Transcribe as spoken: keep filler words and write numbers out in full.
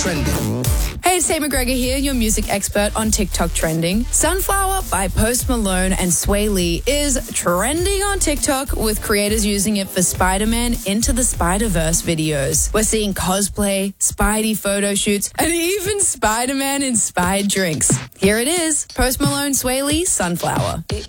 Trending. Hey, it's Tate McGregor here, your music expert on TikTok trending. Sunflower by Post Malone and Sway Lee is trending on TikTok, with creators using it for Spider-Man Into the Spider-Verse videos. We're seeing cosplay, Spidey photo shoots, and even Spider-Man inspired drinks. Here it is, Post Malone, Sway Lee, Sunflower.